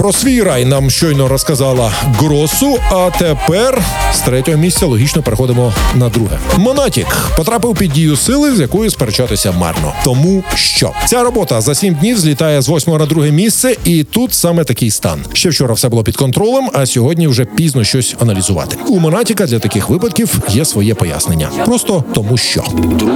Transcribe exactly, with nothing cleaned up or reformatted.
Про свій рай нам щойно розказала Гросу, а тепер з третього місця логічно переходимо на друге. Монатік потрапив під дію сили, з якою сперечатися марно. Тому що ця робота за сім днів злітає з восьмого на друге місце, і тут саме такий стан. Ще вчора все було під контролем, а сьогодні вже пізно щось аналізувати. У Монатіка для таких випадків є своє пояснення. Просто тому що.